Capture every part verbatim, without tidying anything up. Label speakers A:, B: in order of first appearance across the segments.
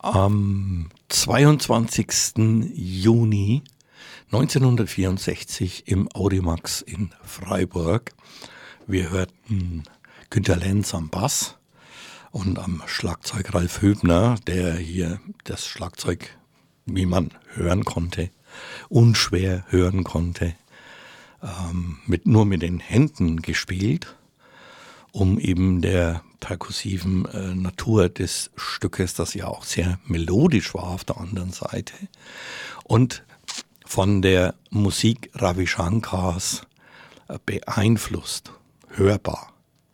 A: Am zweiundzwanzigsten Juni neunzehnhundertvierundsechzig im Audimax in Freiburg. Wir hörten Günter Lenz am Bass und am Schlagzeug Ralf Höbner, der hier das Schlagzeug, wie man hören konnte, unschwer hören konnte, ähm, mit, nur mit den Händen gespielt, um eben der perkussiven äh, Natur des Stückes, das ja auch sehr melodisch war auf der anderen Seite, und von der Musik Ravi Shankars äh, beeinflusst, hörbar.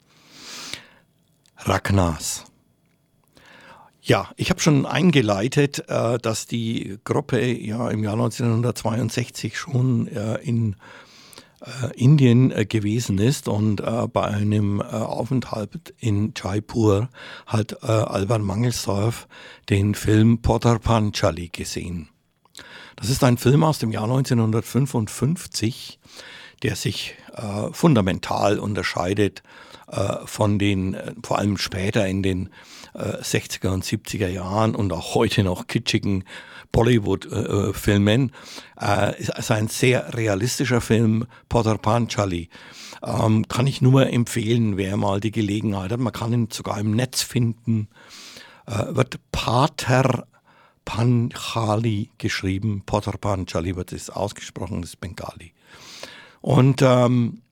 A: Ragnas. Ja, ich habe schon eingeleitet, äh, dass die Gruppe ja im Jahr neunzehnhundertzweiundsechzig schon äh, in äh, Indien äh, gewesen ist und äh, bei einem äh, Aufenthalt in Jaipur hat äh, Alban Mangelsdorff den Film Poddar Panchali gesehen. Das ist ein Film aus dem Jahr neunzehnhundertfünfundfünfzig, der sich äh, fundamental unterscheidet äh, von den, äh, vor allem später in den äh, sechziger und siebziger Jahren und auch heute noch kitschigen Bollywood-Filmen. Äh, ist also ein sehr realistischer Film, Poddar Panchali. Ähm, kann ich nur empfehlen, wer mal die Gelegenheit hat. Man kann ihn sogar im Netz finden. Äh, wird Pater Panchali geschrieben. Poddar Panchali wird es ausgesprochen, das ist Bengali. Und ähm,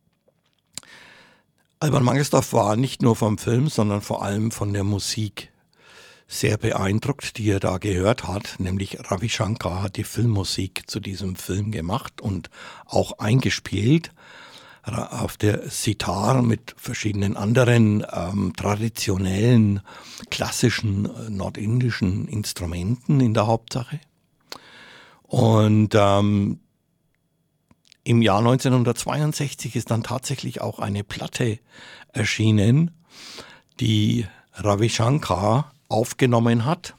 A: Alban Mangelsdorff war nicht nur vom Film, sondern vor allem von der Musik sehr beeindruckt, die er da gehört hat. Nämlich Ravi Shankar hat die Filmmusik zu diesem Film gemacht und auch eingespielt auf der Sitar mit verschiedenen anderen ähm, traditionellen, klassischen äh, nordindischen Instrumenten in der Hauptsache. Und ähm, im Jahr neunzehnhundertzweiundsechzig ist dann tatsächlich auch eine Platte erschienen, die Ravi Shankar aufgenommen hat.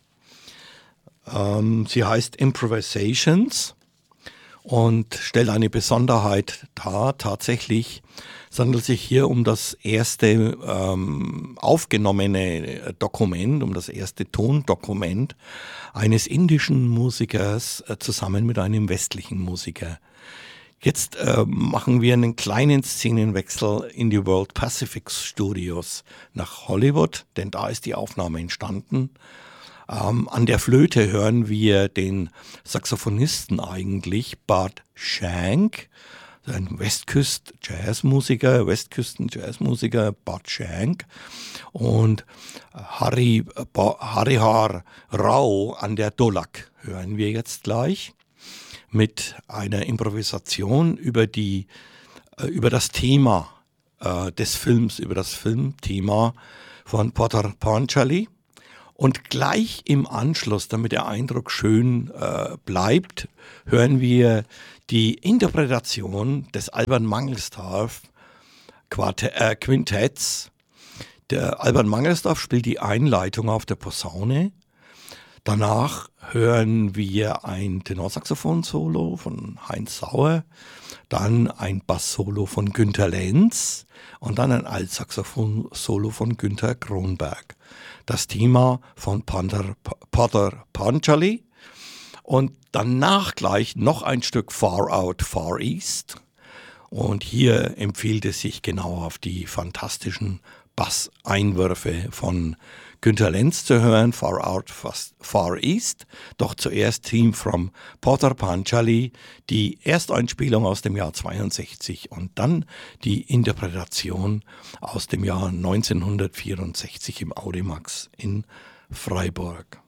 A: Ähm, sie heißt Improvisations und stellt eine Besonderheit dar. Tatsächlich es handelt sich hier um das erste ähm, aufgenommene Dokument, um das erste Tondokument eines indischen Musikers äh, zusammen mit einem westlichen Musiker. Jetzt äh, machen wir einen kleinen Szenenwechsel in die World Pacific Studios nach Hollywood, denn da ist die Aufnahme entstanden. Ähm, an der Flöte hören wir den Saxophonisten eigentlich, Bud Shank, ein Westküst-Jazzmusiker, Westküsten-Jazzmusiker Bud Shank, und Hari, Harihar Rao an der Dholak hören wir jetzt gleich mit einer Improvisation über die, äh, über das Thema äh, des Films, über das Filmthema von Poddar Panchali. Und gleich im Anschluss, damit der Eindruck schön äh, bleibt, hören wir die Interpretation des Alban Mangelsdorff Quartett, äh, Quintetts. Der Alban Mangelsdorff spielt die Einleitung auf der Posaune. Danach hören wir ein Tenorsaxophon-Solo von Heinz Sauer, dann ein Bass-Solo von Günter Lenz und dann ein Altsaxophon-Solo von Günter Kronberg. Das Thema von Poddar, Poddar Panchali und danach gleich noch ein Stück Far Out, Far East. Und hier empfiehlt es sich genau auf die fantastischen Basseinwürfe von Günter Lenz zu hören, Far Out, Far East. Doch zuerst Theme from Poddar Panchali, die Ersteinspielung aus dem Jahr zweiundsechzig und dann die Interpretation aus dem Jahr neunzehnhundertvierundsechzig im Audimax in Freiburg.